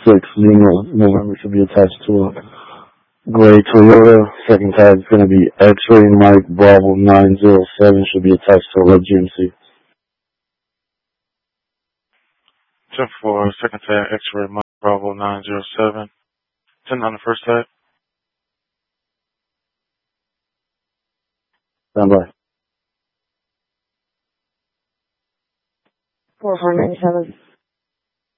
Lima, November should be attached to a gray Toyota. Second tag is going to be X-Ray Mike Bravo 907, should be attached to a red GMC. 10-4, second tag, X-Ray Mike Bravo 907. 10 on the first tag. Stand by. 4497.